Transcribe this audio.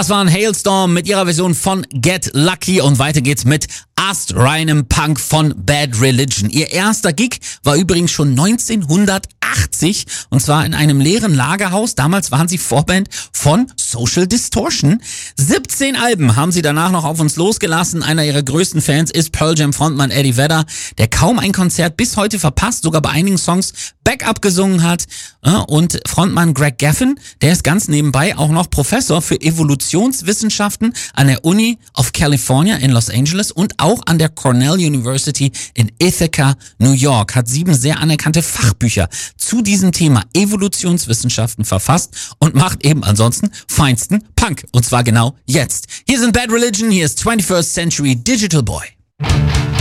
Das waren Halestorm mit ihrer Version von Get Lucky und weiter geht's mit astreinem Punk von Bad Religion. Ihr erster Gig war übrigens schon 1980 und zwar in einem leeren Lagerhaus. Damals waren sie Vorband von Social Distortion. 17 Alben haben sie danach noch auf uns losgelassen. Einer ihrer größten Fans ist Pearl Jam Frontmann Eddie Vedder, der kaum ein Konzert bis heute verpasst, sogar bei einigen Songs Backup gesungen hat. Und Frontmann Greg Gaffin, der ist ganz nebenbei auch noch Professor für Evolutionswissenschaften an der Uni of California in Los Angeles und auch an der Cornell University in Ithaca, New York. Hat 7 sehr anerkannte Fachbücher zu diesem Thema Evolutionswissenschaften verfasst und macht eben ansonsten feinsten Punk. Und zwar genau jetzt. Hier sind Bad Religion, hier ist 21st Century Digital Boy.